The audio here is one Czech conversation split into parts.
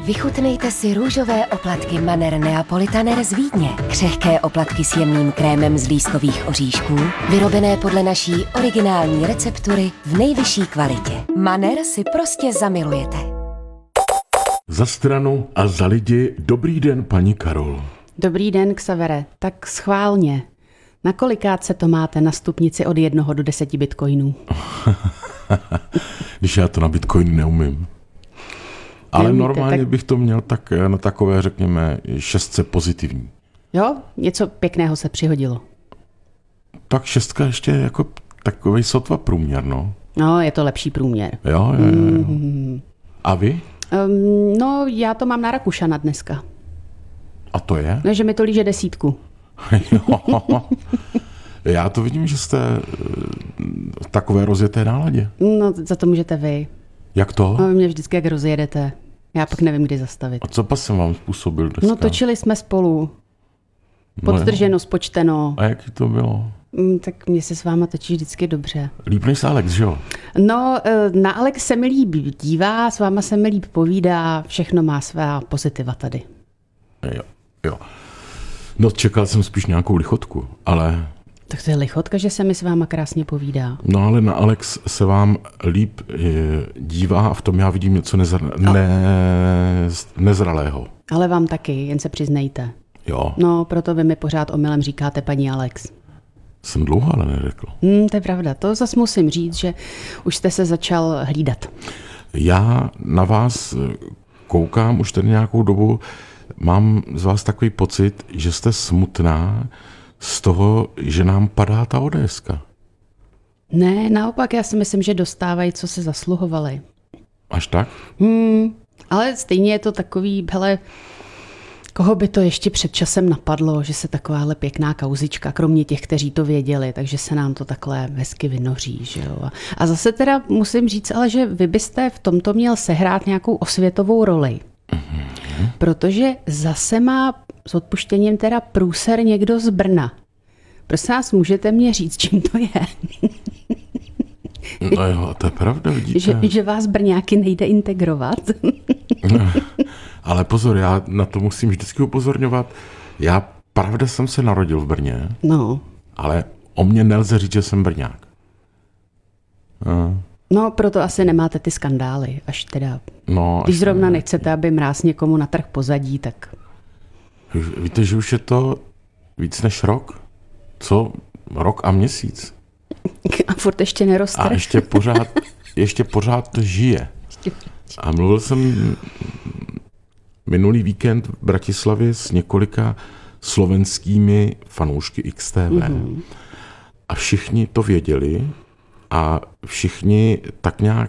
Vychutnejte si růžové oplatky Manner Neapolitaner z Vídně. Křehké oplatky s jemným krémem z lískových oříšků, vyrobené podle naší originální receptury v nejvyšší kvalitě. Manner si prostě zamilujete. Za stranu a za lidi, dobrý den, paní Karol. Dobrý den, Xavere. Tak schválně. Na kolikátce to máte na stupnici od 1 do 10 bitcoinů? Když já to na bitcoin neumím. Ale Neumíte, normálně tak... bych to měl tak na takové, řekněme, 6 pozitivní. Jo, něco pěkného se přihodilo. Tak 6 ještě jako takovej sotva průměr, no. No, je to lepší průměr. Jo. A vy? No, já to mám na Rakušana dneska. A to je? No, že mi to líže 10. Jo. Já to vidím, že jste v takové rozjeté náladě. No, za to můžete vy. Jak to? No, vy mě vždycky jak rozjedete. Já pak nevím, kdy zastavit. A co pas jsem vám způsobil dneska? No, točili jsme spolu. Podtrženo, spočteno. A jak to bylo? Tak mě se s váma točí vždycky dobře. Líp než Alex, že jo? No, na Alex se mi líp dívá, s váma se mi líp povídá, všechno má svá pozitiva tady. Jo. No, čekal jsem spíš nějakou lichotku, ale... Tak to je lichotka, že se mi s váma krásně povídá. No, ale na Alex se vám líp dívá a v tom já vidím něco nezralého. Ale vám taky, jen se přiznejte. Jo. No, proto vy mi pořád omylem říkáte paní Alex. Jsem dlouho ale neřekl. To je pravda, to zas musím říct, že už jste se začal hlídat. Já na vás koukám už tady nějakou dobu, mám z vás takový pocit, že jste smutná z toho, že nám padá ta ODSka. Ne, naopak, já si myslím, že dostávají, co se zasluhovali. Až tak? Ale stejně je to takový, hele, koho by to ještě před časem napadlo, že se takováhle pěkná kauzička, kromě těch, kteří to věděli, takže se nám to takhle hezky vynoří, že jo. A zase teda musím říct, ale že vy byste v tomto měl sehrát nějakou osvětovou roli. Protože zase má s odpuštěním teda průser někdo z Brna. Prosím vás, můžete mě říct, čím to je? No jo, to je pravda, vidíte. Že vás Brňáky nejde integrovat? Ale pozor, já na to musím vždycky upozorňovat. Já pravda jsem se narodil v Brně, No. ale o mě nelze říct, že jsem Brňák. No, proto asi nemáte ty skandály, až teda. No, Když zrovna nechcete, aby mráz někomu natrh pozadí, tak... Víte, že už je to víc než rok? Co? Rok a měsíc. A furt ještě neroste. A ještě pořád to žije. A mluvil jsem minulý víkend v Bratislavě s několika slovenskými fanoušky XTV. A všichni to věděli a všichni tak nějak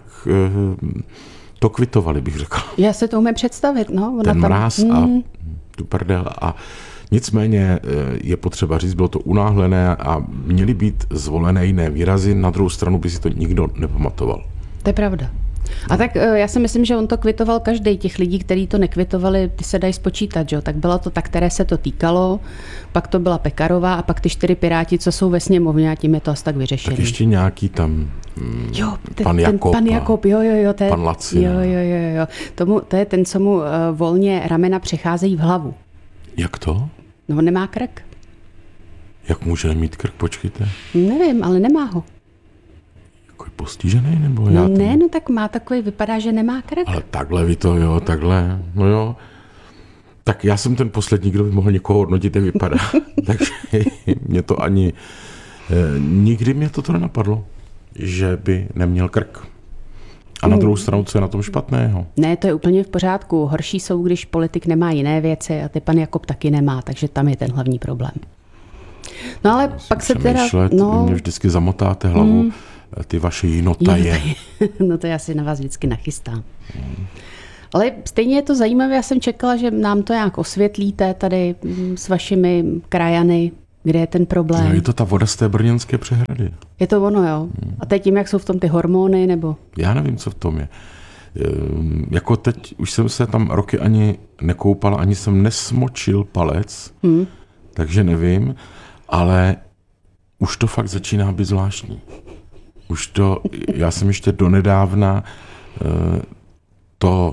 to kvitovali, bych řekl. Já se to umím představit, no. Ten mráz a tu prdel. A nicméně je potřeba říct, bylo to unáhlené a měly být zvolené jiné výrazy, na druhou stranu by si to nikdo nepamatoval. To je pravda. A tak já si myslím, že on to kvitoval každý. Těch lidí, kteří to nekvitovali, ty se dají spočítat, že? Tak byla to ta, které se to týkalo, pak to byla Pekarová a pak ty 4 piráti, co jsou ve sněmovně a tím je to asi tak vyřešený. Tak ještě nějaký tam pan Jakob, jo. Pan Lacina. Jo. To je ten, co mu volně ramena přecházejí v hlavu. Jak to? No on nemá krk. Jak může mít krk, počkejte? Nevím, ale nemá ho. Jako je postižený, nebo No ne, no tak má takový, vypadá, že nemá krk. Ale takhle vy to, jo, takhle, no jo. Tak já jsem ten poslední, kdo by mohl někoho hodnotit, jak vypadá. Takže mě to ani, nikdy mě to nenapadlo, že by neměl krk. A na druhou stranu, co je na tom špatného? Ne, to je úplně v pořádku. Horší jsou, když politik nemá jiné věci a ty pan Jakob taky nemá, takže tam je ten hlavní problém. No ale pak se teda... Mě vždycky zamotáte hlavu, ty vaše jinotaje. No to já si na vás vždycky nachystám. Ale stejně je to zajímavé, já jsem čekala, že nám to nějak osvětlíte tady s vašimi krajany, kde je ten problém. No, je to ta voda z té brněnské přehrady. Je to ono, jo. A teď tím, jak jsou v tom ty hormony, nebo? Já nevím, co v tom je. Jako teď už jsem se tam roky ani nekoupal, ani jsem nesmočil palec, takže nevím, ale už to fakt začíná být zvláštní. Já jsem ještě donedávna to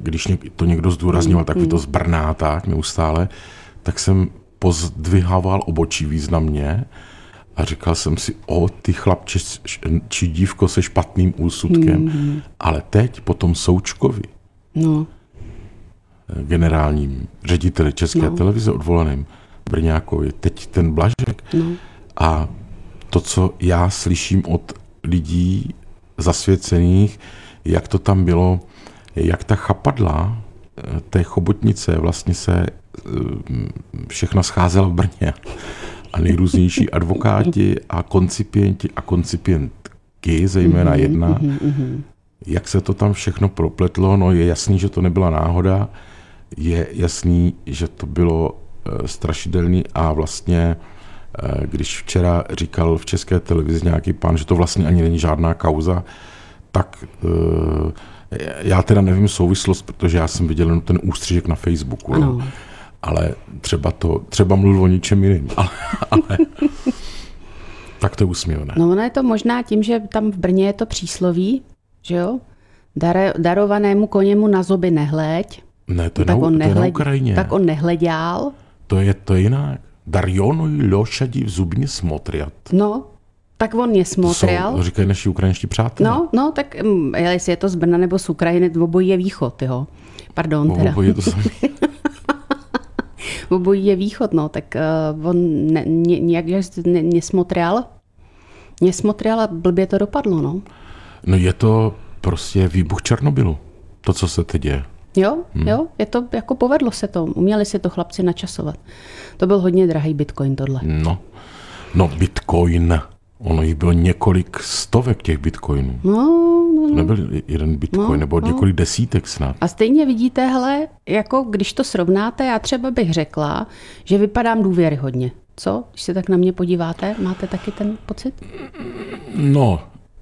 když to někdo zdůrazňoval, takový to z Brna, tak neustále, tak jsem pozdvihával obočí významně a říkal jsem si, ty chlapče či dívko se špatným úsudkem. Ale teď po tom Součkovi, generálním řediteli České televize odvolaným Brňákovi, teď ten Blažek a to, co já slyším od lidí zasvěcených, jak to tam bylo, jak ta chapadla té chobotnice vlastně se všechna scházela v Brně a nejrůznější advokáti a koncipienti a koncipientky, zejména jedna, jak se to tam všechno propletlo, no je jasný, že to nebyla náhoda, je jasný, že to bylo strašidelný a vlastně, když včera říkal v České televizi nějaký pán, že to vlastně ani není žádná kauza, tak já teda nevím souvislost, protože já jsem viděl jenom ten ústřižek na Facebooku, ale třeba mluvil o ničem jiným, ale tak to je úsměvné. No ono je to možná tím, že tam v Brně je to přísloví, že jo? Darovanému koněmu na zuby nehleď. Ne, to je na Ukrajině. Tak on nehleděl. To je jinak. Darjonuj lošadi v zubně smotriat. No, tak on je smotrial. To říkají naši ukrajinští přátelé. No, tak jestli je to z Brna nebo z Ukrajiny, obojí je východ, jo. Pardon, teda. Obojí je to samé. Obojí je východ, no, tak on nějak nesmotrial. Nesmotrial a blbě to dopadlo, no. No je to prostě výbuch Černobylu, to, co se teď děje. Jo, je to, jako povedlo se to, uměli si to chlapci načasovat. To byl hodně drahý bitcoin tohle. No bitcoin, ono jich bylo několik stovek těch bitcoinů. To nebyl jeden bitcoin, nebo několik desítek snad. A stejně vidíte, hele, jako když to srovnáte, já třeba bych řekla, že vypadám důvěryhodně. Co? Když se tak na mě podíváte, máte taky ten pocit? No,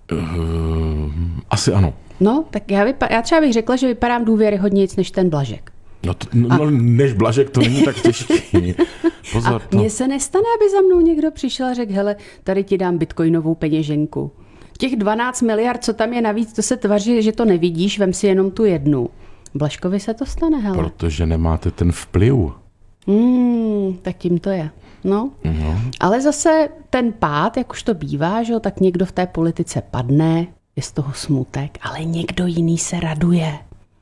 asi ano. No, tak já třeba bych řekla, že vypadám důvěryhodnějc než ten Blažek. Než Blažek to není tak těžký. Pozor, a mně se nestane, aby za mnou někdo přišel a řekl, hele, tady ti dám bitcoinovou peněženku. Těch 12 miliard, co tam je navíc, to se tvaří, že to nevidíš, vem si jenom tu jednu. Blažkovi se to stane, hele. Protože nemáte ten vplyv. Tak tím to je. No. Ale zase ten pád, jak už to bývá, že jo, tak někdo v té politice padne, je z toho smutek, ale někdo jiný se raduje.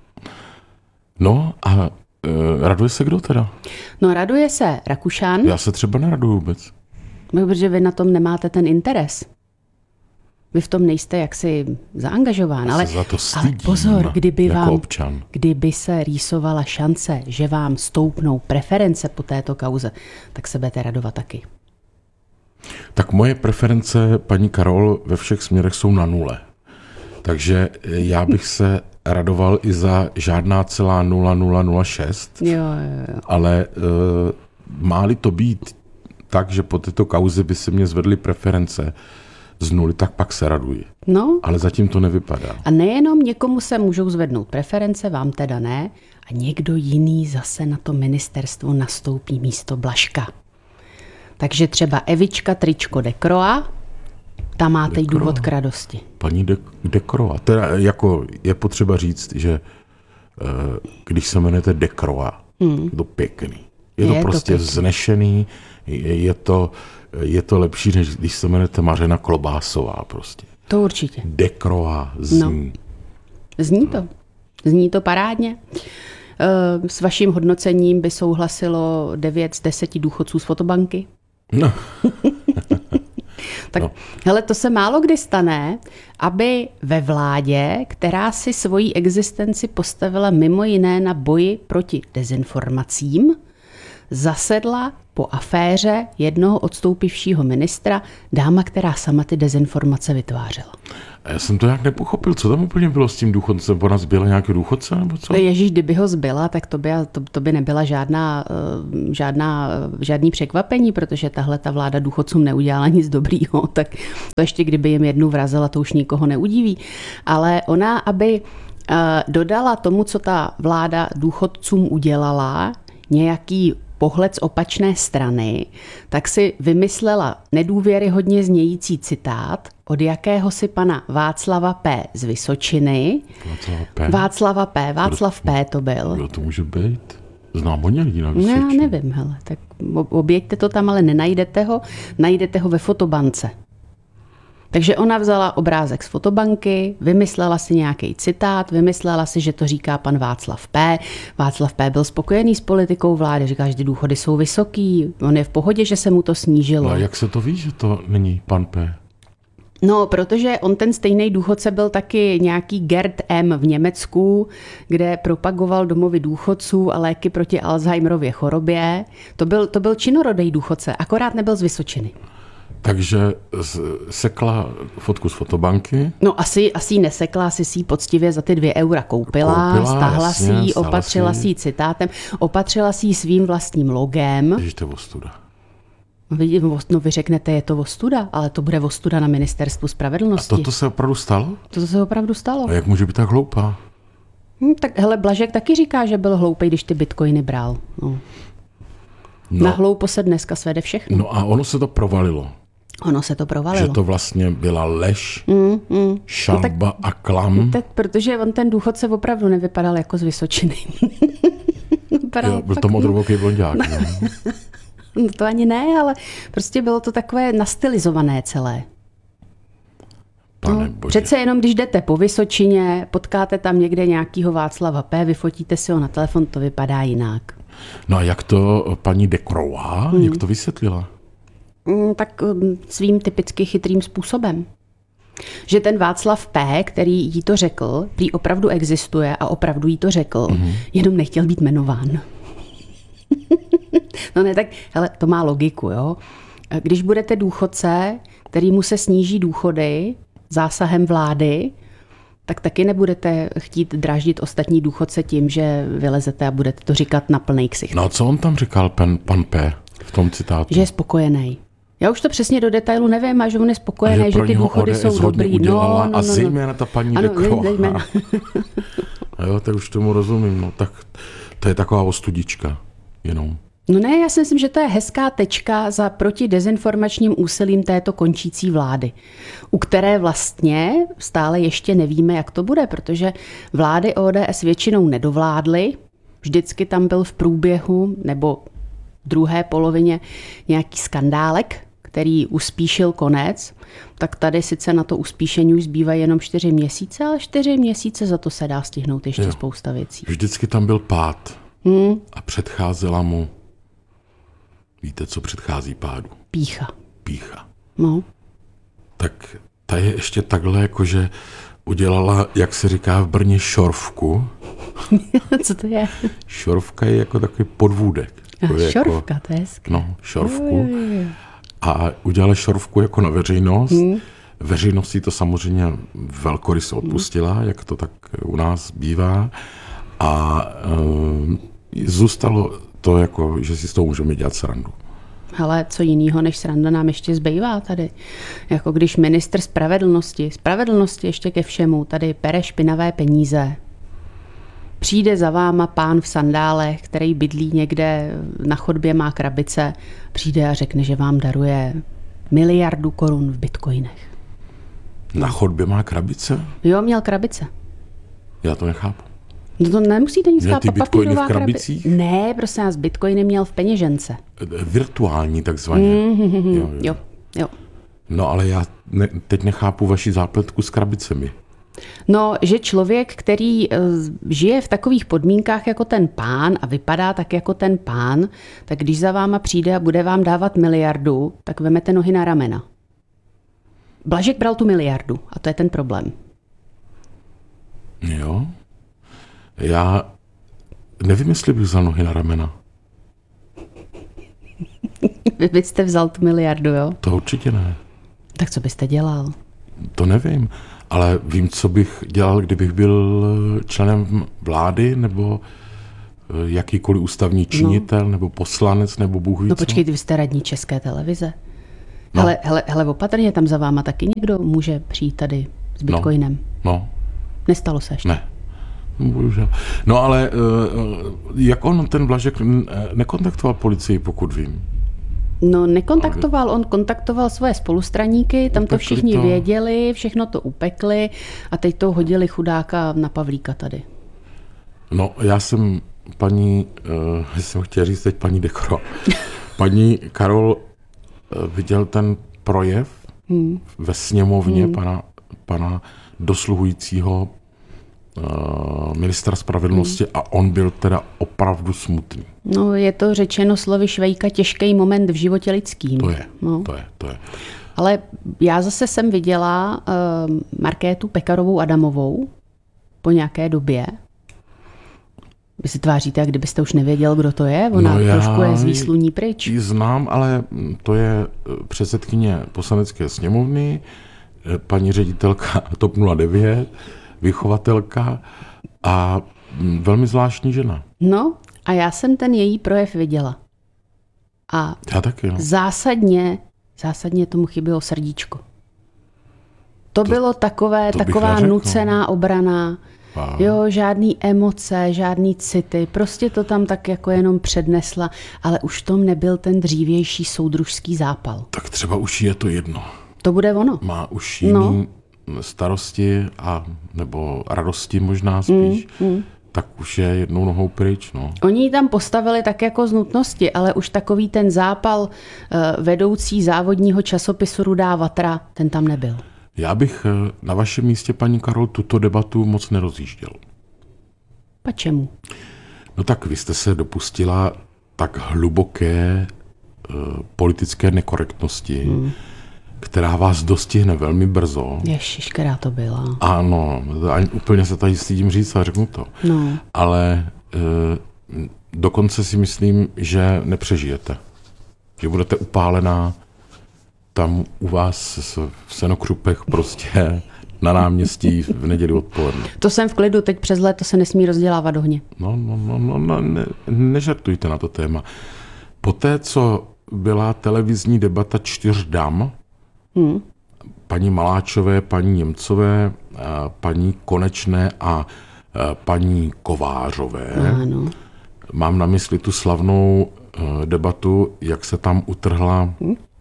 No a raduje se kdo teda? No raduje se Rakušan. Já se třeba neraduju vůbec. No, protože vy na tom nemáte ten interes. Vy v tom nejste jaksi zaangažován. Ale pozor, kdyby se rýsovala šance, že vám stoupnou preference po této kauze, tak se budete radovat taky. Tak moje preference, paní Karol, ve všech směrech jsou na nule. Takže já bych se radoval i za žádná celá 0006. Jo. Ale má-li to být tak, že po této kauze by se mě zvedly preference z nuly, tak pak se raduji. No. Ale zatím to nevypadá. A nejenom někomu se můžou zvednout preference, vám teda ne, a někdo jiný zase na to ministerstvo nastoupí místo Blažka. Takže třeba Evička Tričko Dekroa, tam máte i důvod k radosti. Paní Dekroa. Teda jako je potřeba říct, že když se jmenujete Dekroa, je to pěkný. Je to prostě vznešený, je to lepší, než když se jmenujete Mařena Klobásová prostě. To určitě. Dekroa zní. No. Zní to parádně. S vaším hodnocením by souhlasilo 9 z 10 důchodců z fotobanky. No. Tak hele, to se málo kdy stane, aby ve vládě, která si svoji existenci postavila mimo jiné na boji proti dezinformacím, zasedla po aféře jednoho odstoupivšího ministra dáma, která sama ty dezinformace vytvářela. A já jsem to nějak nepochopil, co tam úplně bylo s tím důchodcem? Ona zbyla nějaký důchodce nebo co? Ježíš, kdyby ho zbyla, tak to by nebyla žádný překvapení, protože tahle ta vláda důchodcům neudělala nic dobrýho, tak to ještě kdyby jim jednu vrazila, to už nikoho neudiví. Ale ona, aby dodala tomu, co ta vláda důchodcům udělala, nějaký pohled z opačné strany, tak si vymyslela nedůvěryhodně znějící citát od jakéhosi pana Václava P. z Vysočiny. Václav P. to byl. Kdo to může být? Znám hodně lidí na No, Vysočině. já nevím, hele, tak objeďte to tam, ale nenajdete ho, najdete ho ve fotobance. Takže ona vzala obrázek z fotobanky, vymyslela si nějaký citát, vymyslela si, že to říká pan Václav P. Václav P. byl spokojený s politikou vlády, říká, že ty důchody jsou vysoký, on je v pohodě, že se mu to snížilo. No a jak se to ví, že to není pan P? No, protože on ten stejný důchodce byl taky nějaký Gerd M. v Německu, kde propagoval domovy důchodců a léky proti Alzheimerově chorobě. To byl činorodý důchodce, akorát nebyl z Vysočiny. Takže sekla fotku z fotobanky. No asi nesekla, asi si ji poctivě za ty 2 eura koupila stáhla jasně, si ji, stáhla opatřila si si ji citátem, opatřila si ji svým vlastním logem. Ježiš, to je ostuda. No vy řeknete, je to ostuda, ale to bude ostuda na ministerstvu A spravedlnosti. toto se opravdu stalo? To se opravdu stalo. A jak může být tak hloupá? Tak hele, Blažek taky říká, že byl hloupej, když ty bitcoiny bral. No. Na hloupo se dneska svede všechno. No a ono se to provalilo. Ono se to provalilo. Že to vlastně byla lež, šalba a klam. Tak, protože on ten důchodce opravdu nevypadal jako z Vysočiny. Jo, byl to modrovoký blonďák. No to ani ne, ale prostě bylo to takové nastylizované celé. Pane bože. Přece jenom, když jdete po Vysočině, potkáte tam někde nějakýho Václava P., vyfotíte si ho na telefon, to vypadá jinak. No a jak to paní Dekrová, jak to vysvětlila? Tak svým typicky chytrým způsobem. Že ten Václav P., který jí to řekl, prý opravdu existuje a opravdu jí to řekl, jenom nechtěl být jmenován. No ne, tak hele, to má logiku, jo. Když budete důchodce, kterýmu se sníží důchody zásahem vlády, tak taky nebudete chtít dráždit ostatní důchodce tím, že vylezete a budete to říkat na plnej ksicht. No a co on tam říkal, pan P. v tom citátu? Že je spokojený. Já už to přesně do detailu nevím, a že on je spokojený, že ty důchody jsou dobrý. Udělala, a zejména ta paní Dekrová. Jo, tak už tomu rozumím. No, tak to je taková ostudička jenom. No ne, já si myslím, že to je hezká tečka za protidezinformačním úsilím této končící vlády, u které vlastně stále ještě nevíme, jak to bude, protože vlády ODS většinou nedovládly, vždycky tam byl v průběhu nebo druhé polovině nějaký skandálek, který uspíšil konec, tak tady sice na to uspíšení už zbývají jenom 4 měsíce, ale 4 měsíce za to se dá stihnout ještě spousta věcí. Vždycky tam byl pád a předcházela mu, víte, co předchází pádu? Pýcha. No. Tak ta je ještě takhle, jakože udělala, jak se říká v Brně, šorvku. Co to je? Šorvka je jako takový podvůdek. Šorvka, to je hezké. No, šorvku. A udělala šorvku jako na veřejnost. Veřejnosti to samozřejmě velkoryse odpustila, jak to tak u nás bývá. A zůstalo to, jako, že si s toho můžeme dělat srandu. Hele, co jinýho než sranda nám ještě zbývá tady. Jako když ministr spravedlnosti ještě ke všemu, tady pere špinavé peníze. Přijde za váma pán v sandálech, který bydlí někde na chodbě, má krabice, přijde a řekne, že vám daruje 1 miliardu korun v bitcoinech. Na chodbě má krabice? Jo, měl krabice. Já to nechápu. No to nemusíte nic Měl ty chápat, bitcoiny v papírová krabicích? Ne, prosím vás, bitcoiny měl v peněžence. Virtuální takzvaně. Jo. No ale já teď nechápu vaši zápletku s krabicemi. No, že člověk, který žije v takových podmínkách jako ten pán a vypadá tak jako ten pán, tak když za váma přijde a bude vám dávat 1 miliardu, tak vemete nohy na ramena. Blažek bral tu 1 miliardu a to je ten problém. Jo. Já nevím, jestli bych vzal nohy na ramena. Vy byste vzal tu 1 miliardu, jo? To určitě ne. Tak co byste dělal? To nevím, ale vím, co bych dělal, kdybych byl členem vlády, nebo jakýkoliv ústavní činitel, nebo poslanec, nebo Bůh ví No co. počkejte, vy jste radní České televize. No. Hele, opatrně, tam za váma taky někdo může přijít tady s bitcoinem. No. Nestalo se ještě? Ne. Bohužel. No ale jak on, ten Blažek, nekontaktoval policii, pokud vím? No nekontaktoval, on kontaktoval svoje spolustraníky, tam to všichni věděli, všechno to upekli a teď to hodili chudáka na Pavlíka tady. No já jsem jsem chtěl říct teď paní Dekro, paní Karol viděl ten projev ve sněmovně pana dosluhujícího ministra spravedlnosti a on byl teda opravdu smutný. No je to řečeno slovy Švejka těžký moment v životě lidským. To je. Ale já zase jsem viděla Markétu Pekarovou Adamovou po nějaké době. Vy si tváříte, jak kdybyste už nevěděl, kdo to je? Ona trošku je z výsluní pryč. Ji znám, ale to je předsedkyně Poslanecké sněmovny, paní ředitelka TOP 09, vychovatelka a velmi zvláštní žena. No a já jsem ten její projev viděla. A já taky, no. zásadně tomu chybělo srdíčko. To bylo taková nucená obrana. Wow. Jo, žádný emoce, žádný city, prostě to tam tak jako jenom přednesla, ale už v tom nebyl ten dřívější soudružský zápal. Tak třeba už je to jedno. To bude ono. Má už jiný starosti nebo radosti možná spíš, tak už je jednou nohou pryč. No. Oni ji tam postavili tak jako z nutnosti, ale už takový ten zápal vedoucí závodního časopisu Rudá Vatra, ten tam nebyl. Já bych na vašem místě, paní Karol, tuto debatu moc nerozjížděl. Pa čemu? No tak vy jste se dopustila tak hluboké politické nekorektnosti, která vás dostihne velmi brzo. Ježiš, která to byla. Ano, úplně se tady stydím říct a řeknu to. No. Ale dokonce si myslím, že nepřežijete. Že budete upálená tam u vás v Senokřupech prostě na náměstí v neděli odpoledne. To jsem v klidu, teď přes léto se nesmí rozdělávat ohně. Nežartujte na to téma. Poté, co byla televizní debata 4 dam, paní Maláčové, paní Němcové, paní Konečné a paní Kovářové, ano. Mám na mysli tu slavnou debatu, jak se tam utrhla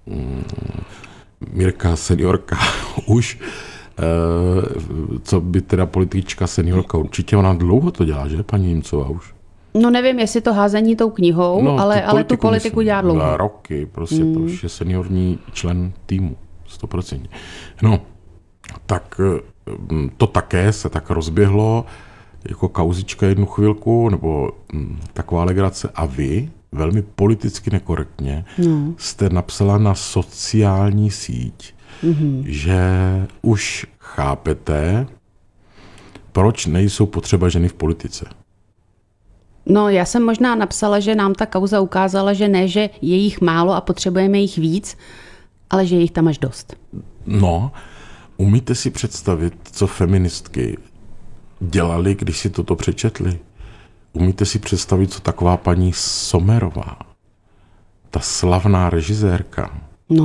Mirka seniorka už, co by teda politička seniorka, určitě ona dlouho to dělá, že paní Němcová už? No nevím, jestli to házení tou knihou, ale tu politiku dělá dlouho. Roky, prostě to už je seniorní člen týmu, 100%. No, tak to také se tak rozběhlo, jako kauzička jednu chvilku, nebo taková legrace. A vy, velmi politicky nekorektně, jste napsala na sociální síť, že už chápete, proč nejsou potřeba ženy v politice. No, já jsem možná napsala, že nám ta kauza ukázala, že ne, že je jich málo a potřebujeme jich víc, ale že je jich tam až dost. No, umíte si představit, co feministky dělali, když si toto přečetli? Umíte si představit, co taková paní Sommerová, ta slavná režisérka,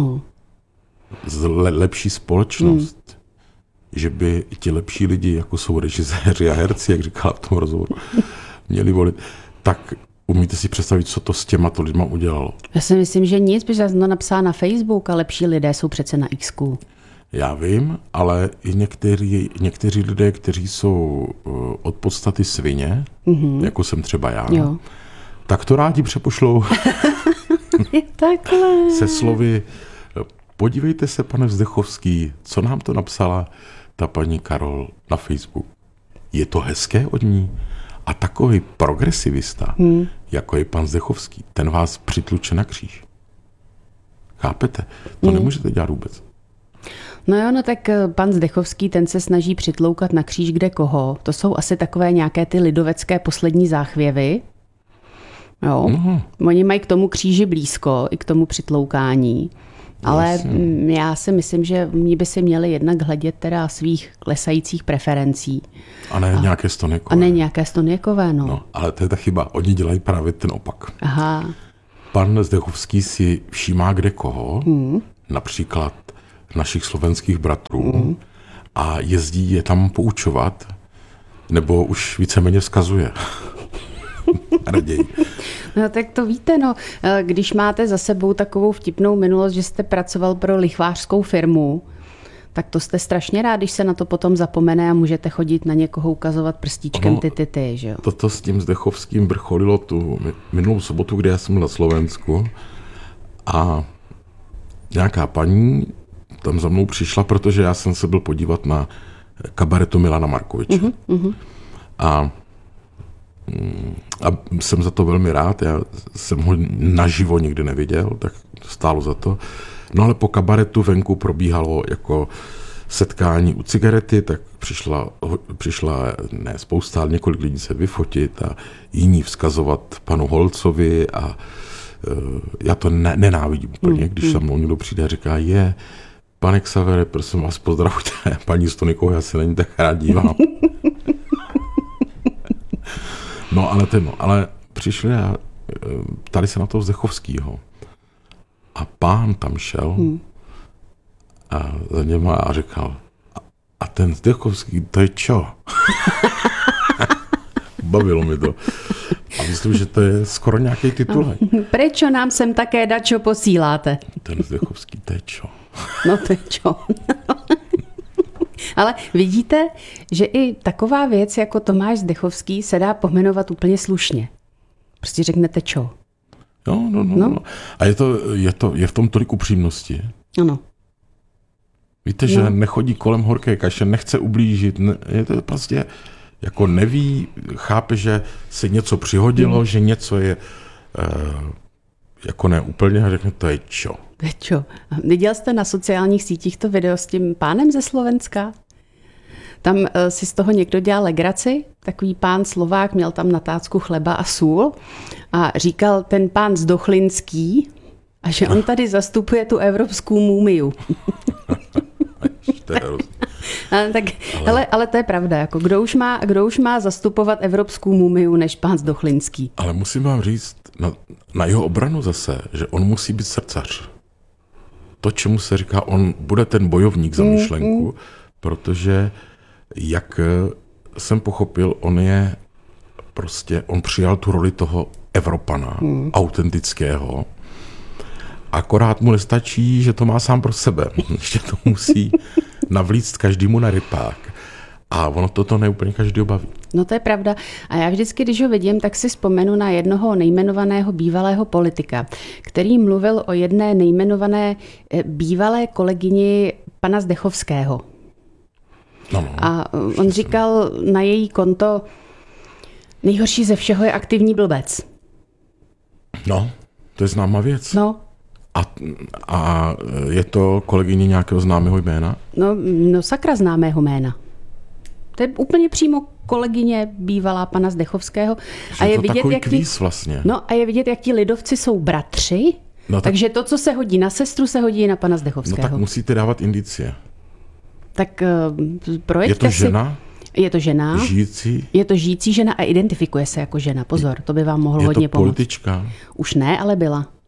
lepší společnost, že by ti lepší lidi, jako jsou režiséři a herci, jak říkala v tom rozhovoru, měli volit, tak umíte si představit, co to s těmato lidma udělalo? Já si myslím, že nic, protože já jsem to napsala na Facebook a lepší lidé jsou přece na X-ku. Já vím, ale i někteří lidé, kteří jsou od podstaty svině, jako jsem třeba já, tak to rádi přepošlou takhle. Se slovy: podívejte se, pane Vzdechovský, co nám to napsala ta paní Karol na Facebook. Je to hezké od ní? A takový progresivista, jako je pan Vzdechovský, ten vás přitluče na kříž. Chápete? To nemůžete dělat vůbec. No jo, no tak pan Zdechovský, ten se snaží přitloukat na kříž kde koho. To jsou asi takové nějaké ty lidovecké poslední záchvěvy. Jo. Oni mají k tomu kříži blízko, i k tomu přitloukání. Ale já si myslím, že oni by si měli jednak hledět teda svých klesajících preferencí. A ne nějaké Stoniekové. A ne nějaké Stoniekové, no. Ale to je ta chyba. Oni dělají právě ten opak. Aha. Pan Zdechovský si všímá kde koho, například našich slovenských bratrů, a jezdí je tam poučovat, Nebo už víceméně vzkazuje. Raději. No tak to víte, no, když máte za sebou takovou vtipnou minulost, že jste pracoval pro lichvářskou firmu, tak to jste strašně rád, když se na to potom zapomene a můžete chodit na někoho ukazovat prstíčkem ty, že jo? Toto s tím Zdechovským vrcholilo tu minulou sobotu, kdy já jsem byl na Slovensku a nějaká paní tam za mnou přišla, protože já jsem se byl podívat na kabaretu Milana Markoviče. A jsem za to velmi rád, já jsem ho naživo nikdy neviděl, tak stálo za to. No ale po kabaretu venku probíhalo jako setkání u cigarety, tak přišla spousta, ale několik lidí se vyfotit a jiní vzkazovat panu Holcovi a já to nenávidím úplně, když za mnou někdo přijde a říká, pane Xavere, prosím vás, pozdravujte paní Stonikovou, já se na ní tak rád dívám. No ale přišli a ptali se na toho Zdechovskýho. A pán tam šel a za něma a říkal, a ten Zdechovský, to je čo? Bavilo mi to. A myslím, že to je skoro nějaký titulek. Prečo nám sem také dačo posíláte? Ten Zdechovský, to je čo? No to je čo? Ale vidíte, že i taková věc jako Tomáš Zdechovský se dá pomenovat úplně slušně. Prostě řeknete čo. No. A je v tom tolik upřímnosti. Ano. Víte, že nechodí kolem horké kaše, nechce ublížit, je to prostě jako neví, chápe, že se něco přihodilo, že něco je jako neúplně a řekne, to je čo. To je čo. Viděl jste na sociálních sítích to video s tím pánem ze Slovenska? Tam si z toho někdo dělal legraci, takový pán Slovák, měl tam na tácku chleba a sůl a říkal ten pán Zdochlinský, a že on tady zastupuje tu evropskou múmiu. Ale to je pravda, jako kdo už má zastupovat evropskou múmiu než pán Zdochlinský. Ale musím vám říct na jeho obranu zase, že on musí být srdcař. To, čemu se říká, on bude ten bojovník za myšlenku, protože jak jsem pochopil, on přijal tu roli toho Evropana, autentického, akorát mu nestačí, že to má sám pro sebe. Ještě to musí navlíct každému na rypák. A ono toto neúplně každý baví. No to je pravda. A já vždycky, když ho vidím, tak si vzpomenu na jednoho nejmenovaného bývalého politika, který mluvil o jedné nejmenované bývalé kolegyni pana Zdechovského. No, a on říkal na její konto, nejhorší ze všeho je aktivní blbec. No, to je známá věc. No. A je to kolegyně nějakého známého jména? No sakra známého jména. To je úplně přímo kolegyně bývalá pana Zdechovského. A je vidět, takový kvíz vlastně. No a je vidět, jak ti lidovci jsou bratři, takže to, co se hodí na sestru, se hodí na pana Zdechovského. No tak musíte dávat indicie. Tak projďte si... Je to žena? Je to žena. Žijící? Je to žijící žena a identifikuje se jako žena. Pozor, to by vám mohlo hodně pomoct. Je to politička? Už ne, ale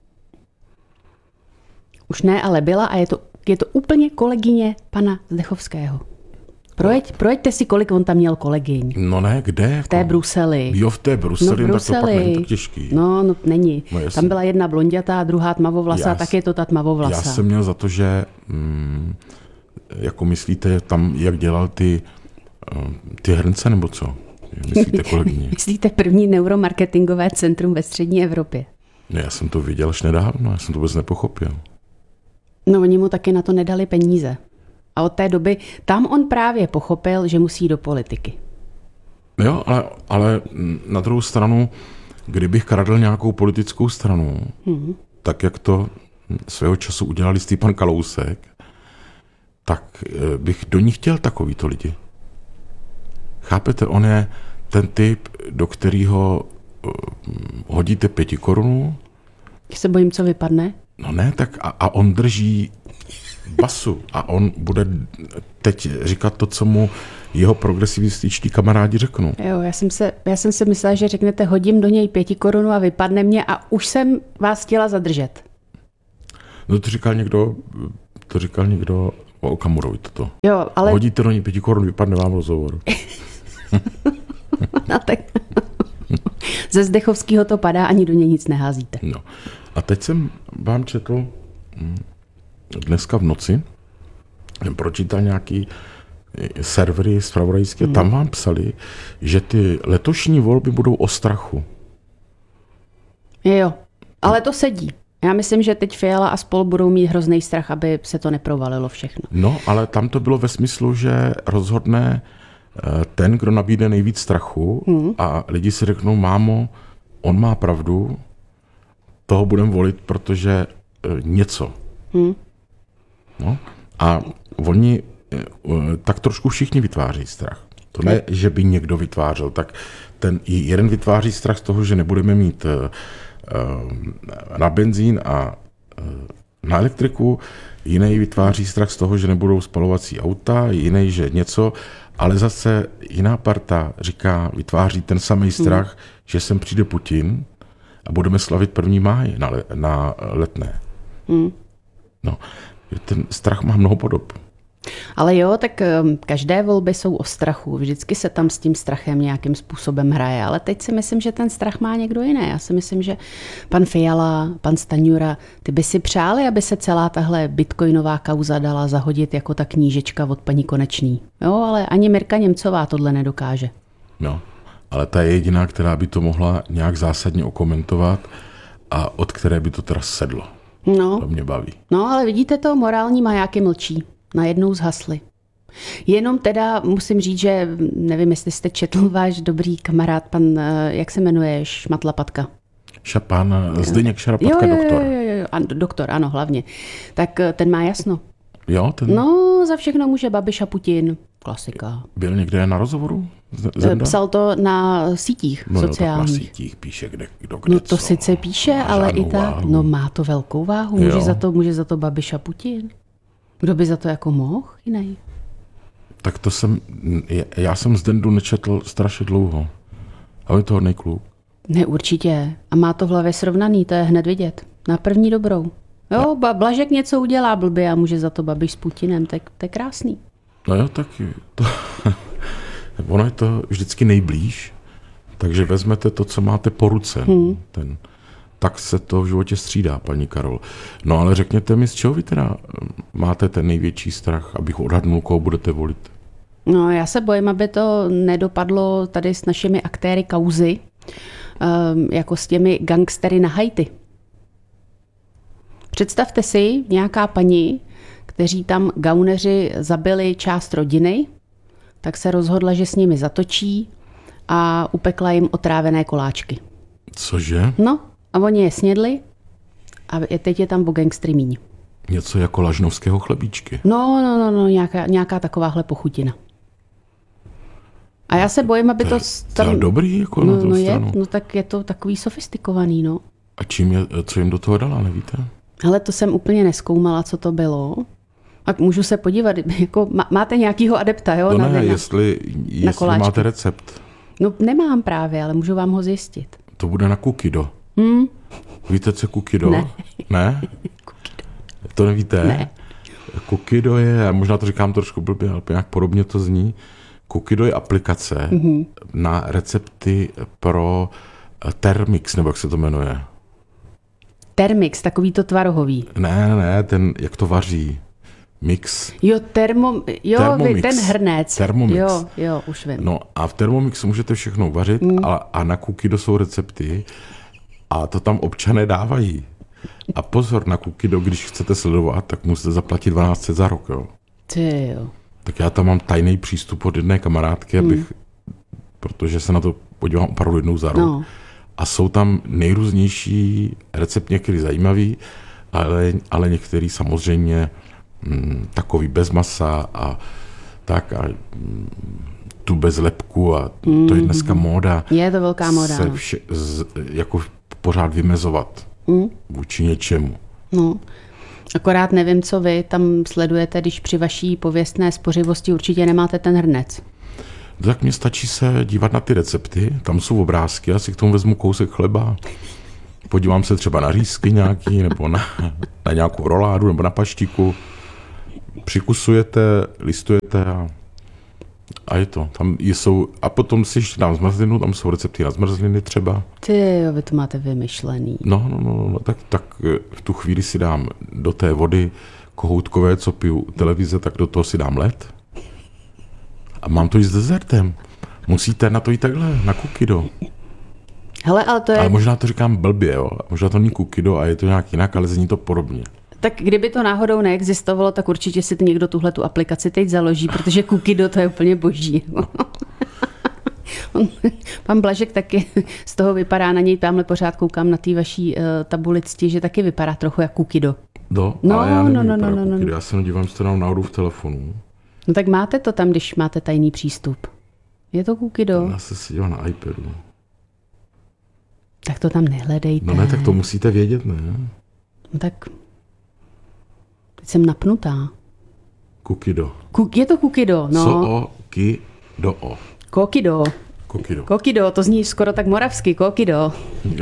byla. A je to úplně kolegyně pana Zdechovského. Projeďte si, kolik on tam měl kolegyň. No ne, kde? V té Bruseli. Jo, v té Bruseli, tak to pak není tak těžký. No není. Tam byla jedna blondětá, druhá tmavovlasá, tak je to ta tmavovlasá. Já jsem měl za to, že jako myslíte tam, jak dělal ty hrnce, nebo co? Myslíte kolegyně? Myslíte první neuromarketingové centrum ve střední Evropě? Ne, já jsem to viděl až nedávno, já jsem to vůbec nepochopil. No oni mu taky na to nedali peníze. A od té doby tam on právě pochopil, že musí do politiky. Jo, ale na druhou stranu, kdybych kradl nějakou politickou stranu, tak jak to svého času udělal jistý pan Kalousek, tak bych do ní chtěl takovýto lidi. Chápete, on je ten typ, do kterého hodíte 5 korun. Já se bojím, co vypadne. No ne, tak a on drží basu a on bude teď říkat to, co mu jeho progresivističtí kamarádi řeknou. Jo, já jsem si myslela, že řeknete, hodím do něj 5 korun a vypadne mě a už jsem vás chtěla zadržet. No to říkal někdo o Okamurovi toto. Jo, ale... Hodíte do něj 5 korun, vypadne vám rozhovor. A tak ze Zdechovského to padá, ani do něj nic neházíte. No. A teď jsem vám četl dneska v noci, jsem pročítal nějaký servery zpravodajské, tam vám psali, že ty letošní volby budou o strachu. Jo, ale to sedí. Já myslím, že teď Fiala a spol budou mít hrozný strach, aby se to neprovalilo všechno. No, ale tam to bylo ve smyslu, že rozhodne ten, kdo nabídne nejvíc strachu a lidi si řeknou, mámo, on má pravdu, toho budeme volit, protože něco. No, a oni tak trošku všichni vytváří strach. To ne, že by někdo vytvářel, tak ten jeden vytváří strach z toho, že nebudeme mít na benzín a na elektriku, jiný vytváří strach z toho, že nebudou spalovací auta, jiný, že něco, ale zase jiná parta říká, vytváří ten samý strach, že sem přijde Putin a budeme slavit 1. máj na Letné. No, ten strach má mnoho podob. Ale jo, tak každé volby jsou o strachu. Vždycky se tam s tím strachem nějakým způsobem hraje. Ale teď si myslím, že ten strach má někdo jiný. Já si myslím, že pan Fiala, pan Stanjura, ty by si přáli, aby se celá tahle bitcoinová kauza dala zahodit jako ta knížečka od paní Konečný. Jo, ale ani Mirka Němcová tohle nedokáže. No, ale ta je jediná, která by to mohla nějak zásadně okomentovat a od které by to teda sedlo. No. To mě baví. No, ale vidíte to, morální majáky mlčí. Najednou zhasly. Jenom teda musím říct, že nevím, jestli jste četl váš dobrý kamarád, pan, jak se jmenuje, Šmatlapatka. Pan Zdeněk Šarapatka, doktor. Jo, doktor, ano, hlavně. Tak ten má jasno. Jo, ten... No, za všechno může Babiš a Putin. Klasika. Byl někde na rozhovoru? Psal to na sítích sociálních. Na sítích píše, kde No to co. Sice píše, ale i tak. Váhu. No má to velkou váhu. Může za to Babiš a Putin. Kdo by za to jako mohl jiný? Tak to já jsem z Dendu nečetl strašně dlouho. A je to hodnej kluk. Ne, určitě. A má to v hlavě srovnaný, to je hned vidět. Na první dobrou. Jo, Blažek něco udělá blbě a může za to Babiš s Putinem, tak to je krásný. No jo, tak to, ono je to vždycky nejblíž, takže vezmete to, co máte po ruce. Tak se to v životě střídá, paní Karol. No ale řekněte mi, z čeho vy teda máte ten největší strach, abych odhadnul, koho budete volit? No já se bojím, aby to nedopadlo tady s našimi aktéry kauzy, jako s těmi gangstery na Haiti. Představte si nějaká paní, kteří tam gauneři zabili část rodiny, tak se rozhodla, že s nimi zatočí a upekla jim otrávené koláčky. Cože? No, a oni je snědli a teď je tam o gangstry míň. Něco jako lažnovského chlebíčky. No, nějaká takováhle pochutina. A já se bojím, aby to tam... To dobrý, jako na druhou stranu. No tak je to takový sofistikovaný, no. A co jim do toho dala, nevíte? Ale to jsem úplně nezkoumala, co to bylo. A můžu se podívat, jako máte nějakýho adepta, jo? No ne, jestli máte recept. No nemám právě, ale můžu vám ho zjistit. To bude na Kukido. Víte, co je Kukido? Ne? Kukido. To nevíte? Ne. Kukido je, možná to říkám trošku blbě, ale nějak podobně to zní. Kukido je aplikace na recepty pro Thermix, nebo jak se to jmenuje. Thermix, takový to tvarohový. Ne, ten, jak to vaří. Mix. Jo, Thermomix. Ten hrnec. Thermomix. Jo, už vím. No a v Thermomixu můžete všechno vařit a na Kukido jsou recepty a to tam občané dávají. A pozor, na Kukido, když chcete sledovat, tak musíte zaplatit 12 za rok, jo. Ty jo. Tak já tam mám tajný přístup od jedné kamarádky, protože se na to podívám opravdu jednou za rok. No. A jsou tam nejrůznější recept, některý zajímavý, ale některý samozřejmě takový bez masa a tak a tu bez lepku a to je dneska móda. Je to velká móda. Se jako pořád vymezovat vůči něčemu. No. Akorát nevím, co vy tam sledujete, když při vaší pověstné spořivosti určitě nemáte ten hrnec. Tak mně stačí se dívat na ty recepty, tam jsou obrázky, já si k tomu vezmu kousek chleba, podívám se třeba na řízky nějaký, nebo na nějakou roládu, nebo na paštiku, přikusujete, listujete a A je to. Tam jsou, a potom si ještě dám zmrzlinu, tam jsou recepty na zmrzliny třeba. Ty jo, vy to máte vymyšlený. No, tak v tu chvíli si dám do té vody kohoutkové, co piju televize, tak do toho si dám led. A mám to i s dezertem. Musíte na to jít takhle, na kukido. Hele, ale to je... Ale možná to říkám blbě, jo. Možná to není kukido a je to nějak jinak, ale zní to podobně. Tak kdyby to náhodou neexistovalo, tak určitě si někdo tuhle tu aplikaci teď založí, protože Kukido to je úplně boží. Pan Blažek taky z toho vypadá, na něj tamhle pořád koukám na té vaší tabulici, že taky vypadá trochu jak Kukido. Ale já nevím, Kukido. Já se dívám, že to dám náhodou v telefonu. No tak máte to tam, když máte tajný přístup. Je to Kukido? Já se dívám na iPadu. Tak to tam nehledejte. No ne, tak to musíte vědět, ne? No tak... Teď jsem napnutá. Kukido. Je to Kukido, no. Co-o-ki-do-o. Kokido. Kukido. Kokido, to zní skoro tak moravsky, Kokido.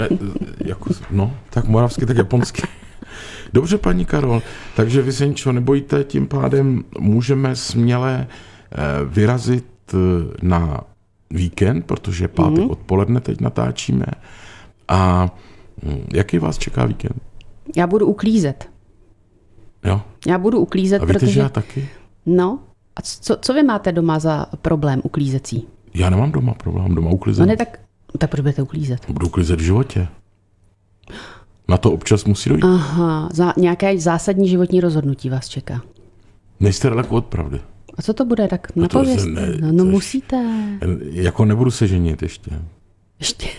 No, tak moravsky, tak japonsky. Dobře, paní Karol, takže vy se ničeho nebojíte, tím pádem můžeme směle vyrazit na víkend, protože pátek odpoledne teď natáčíme. A jaký vás čeká víkend? Já budu uklízet. Jo? Já budu uklízet, a víte, protože... že já taky? No, a co vy máte doma za problém uklízecí? Já nemám doma problém, doma uklízet. No ne, tak proč budete uklízet? Budu uklízet v životě. Na to občas musí dojít. Aha, nějaké zásadní životní rozhodnutí vás čeká. Nejste daleko od pravdy. A co to bude, tak napovězte. No musíte. Jako nebudu se ženit ještě. Ještě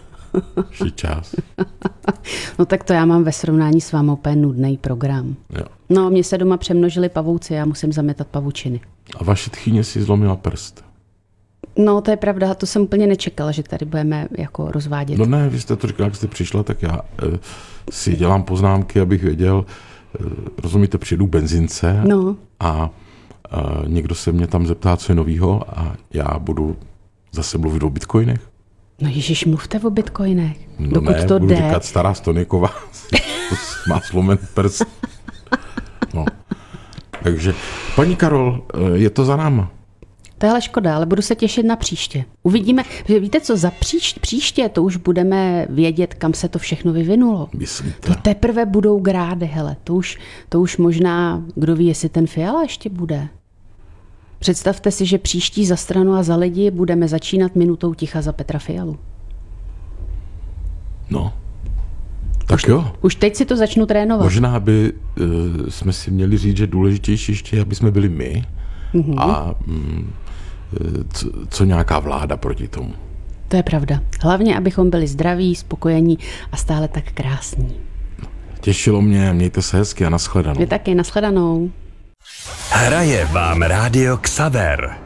čas. No tak to já mám ve srovnání s vámi úplně nudný program. Jo. No, mě se doma přemnožili pavouci, já musím zametat pavučiny. A vaše tchýně si zlomila prst. No, to je pravda, to jsem úplně nečekala, že tady budeme jako rozvádět. No ne, vy jste to říkala, jak jste přišla, tak já si dělám poznámky, abych věděl, rozumíte, přijedu k benzince a někdo se mě tam zeptá, co je novýho a já budu zase mluvit o bitcoinech. No ježiš, mluvte o bitcoinech. No dokud ne, to budu jde. říkat stará Stoniková, má slomen prst. No. Takže, paní Karol, je to za náma. To je ale škoda, ale budu se těšit na příště. Uvidíme, že víte co, za příště to už budeme vědět, kam se to všechno vyvinulo. Myslíte? To teprve budou grády, hele. To už možná, kdo ví, jestli ten Fiala ještě bude. Představte si, že příští Za stranu a za lidi budeme začínat minutou ticha za Petra Fialu. No, tak jo. Už teď si to začnu trénovat. Možná by jsme si měli říct, že důležitější ještě, aby jsme byli my a co nějaká vláda proti tomu. To je pravda. Hlavně, abychom byli zdraví, spokojení a stále tak krásní. Těšilo mě, mějte se hezky a nashledanou. Vy taky, nashledanou. Hraje vám Rádio Xaver.